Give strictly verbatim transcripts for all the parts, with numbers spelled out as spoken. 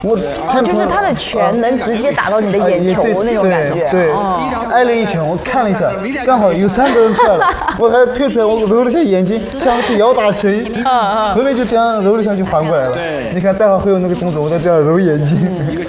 我看就是他的拳能直接打到你的眼球那种感觉。 对，挨了一拳，我看了一下，刚好有三个人出来了，我还退出来，我揉了一下眼睛，像是摇打声音，后面就这样揉了一下就缓过来了。你看待会会有那个动作，我在这样揉眼睛。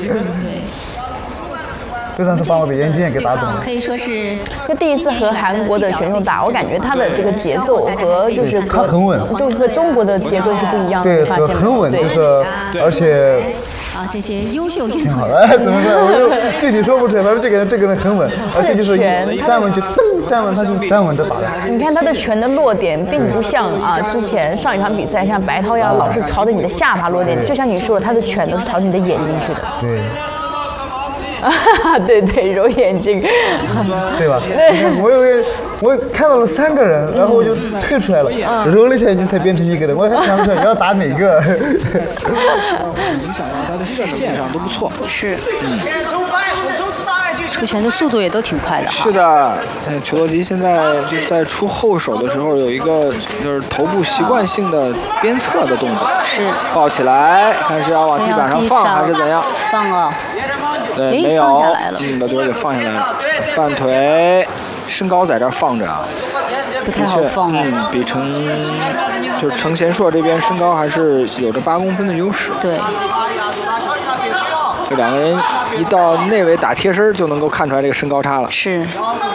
非常是把我的眼睛也给打肿了。 可以说是， 就第一次和韩国的选手打，我感觉他的这个节奏和就是他很稳， 就和中国的节奏是不一样的。 对，很很稳，就是而且啊这些优秀运动员。 挺好的，哎，怎么说？我就具体说不出来，反正这个人这个人很稳，而且就是站稳就噔，站稳他就站稳着打的。 你看他的拳的落点，并不像啊之前上一场比赛像白涛呀，老是朝着你的下巴落点，就像你说的，他的拳都是朝着你的眼睛去的。 对。 啊，对对，揉眼睛， 对吧？我以为我看到了三个人，然后我就退出来了，揉了一下眼睛才变成一个人，我还想不出来要打哪个。 影响到他的视线上都不错。 是。嗯。出拳的速度也都挺快的哈。 是的，裘多吉现在在出后手的时候有一个就是头部习惯性的鞭策的动作， 是抱起来，看是要往地板上放还是怎样？ 放哦。 对，没有，嗯，把对给放下来了，半腿，身高在这儿放着啊， 不太好放。 嗯，比程就是程贤硕这边身高还是有着八公分的优势。 对。 这两个人一到内围打贴身就能够看出来这个身高差了。 是。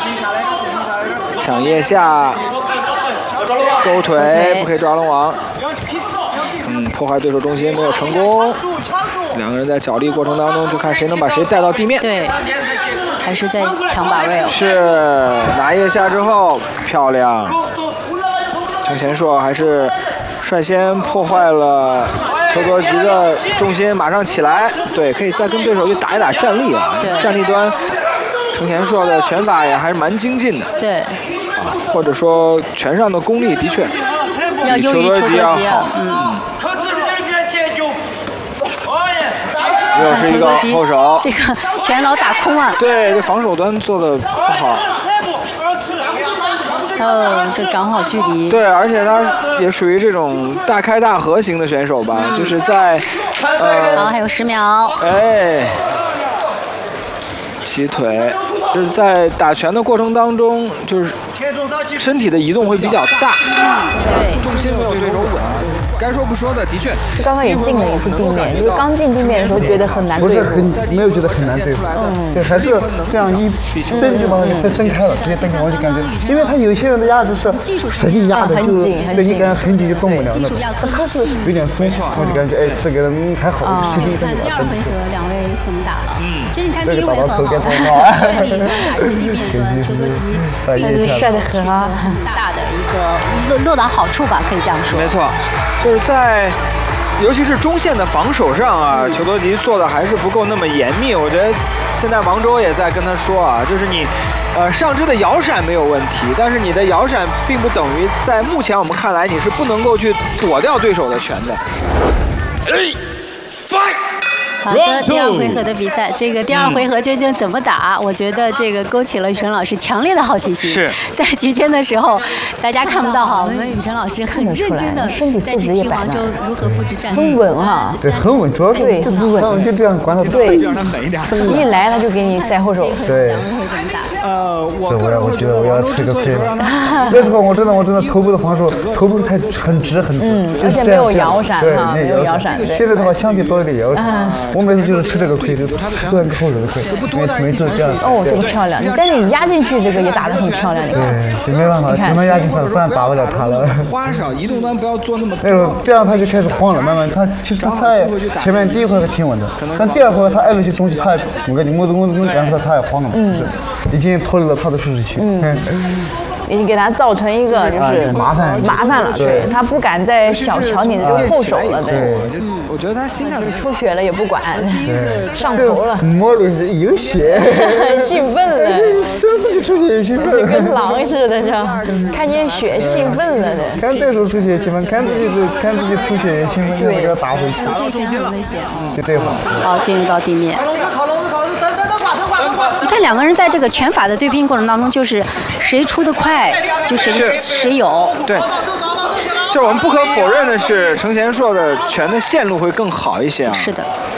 抢腋下，勾腿，不可以抓龙王。嗯，破坏对手重心没有成功。两个人在角力过程当中，就看谁能把谁带到地面。 对，还是在抢把位哦。 是拿腋下之后漂亮。程贤硕还是率先破坏了裘多吉的重心，马上起来。对，可以再跟对手去打一打站立啊。站立端，程贤硕的拳法也还是蛮精进的。 对。 啊，或者说拳上的功力的确要优于裘多吉要好。嗯。 又是一个后手， 这个拳老打空啊。 对，这防守端做的不好。 哦，这掌好距离。 对，而且他也属于这种大开大合型的选手吧，嗯、就是在呃。 好，还有十秒。 哎，起腿，就是在打拳的过程当中，就是身体的移动会比较大， 对， 重心没有对手稳。该说不说的，的确。 刚刚也进了一次地面，就是刚进地面的时候觉得很难对付， 不是很没有觉得很难对付，嗯，对，还是这样一蹬就把它蹬开了，直接蹬开，我就感觉，因为他有些人的压制是使劲压的，就对你感觉很紧就动不了那种，他是有点松，我就感觉哎，这个人还好，轻轻看第二回合两位怎么打了？嗯，其实你看第一回合哈，这里打入地面端，裘多吉并帅得很啊， 很大的一个落落到好处吧，可以这样说。 没错。就是在，尤其是中线的防守上啊，裘多吉做的还是不够那么严密。我觉得现在王周也在跟他说啊，就是你，呃，上肢的摇闪没有问题，但是你的摇闪并不等于在目前我们看来你是不能够去躲掉对手的拳的。 好的，第二回合的比赛，这个第二回合究竟怎么打？嗯、我觉得这个勾起了雨辰老师强烈的好奇心。 是在局间的时候，大家看不到哈，我们雨辰老师很认真的在去听王周如何布置战术， 很稳啊， 对，很稳，主要是对，很稳， 就这样管他， 对， 让他狠一点， 一来他就给你塞后手， 对。 两位会怎么打？ 呃，我我要，我觉得我要吃个亏了。那时候我真的，我真的头部的防守，头部是太很直很直， 嗯，而且没有摇闪哈， 没有摇闪。 现在的话，相对多了点摇闪，我每次就是吃这个亏，就做一个后手的亏，每每次这样。 哦，这个漂亮！但是你压进去，这个也打得很漂亮。 对，就没办法，只能压进去了，不然打不了他了。 花少，移动端不要做那么多。 那种这样他就开始慌了，慢慢他其实他也前面第一回合挺稳的，但第二回合他挨了些东西，他也我感觉我我能感受到他也慌了，就是已经脱离了他的舒适区。嗯。 已经给他造成一个就是麻烦麻烦了，对他不敢再小瞧你的这个后手了， 对。 我觉得他心态出血了也不管，上头了， 摸了有血， 兴奋了， 这自己出血也兴奋， 跟狼似的，是吧？看见血兴奋了的， 看对手出血也兴奋，看自己的看自己出血也兴奋，就给他打回去， 这拳很危险， 就这会儿。 好，进入到地面。你看两个人在这个拳法的对拼过程当中，就是谁出得快，就谁谁有。 对，就是我们不可否认的是，程贤硕的拳的线路会更好一些啊。 是的。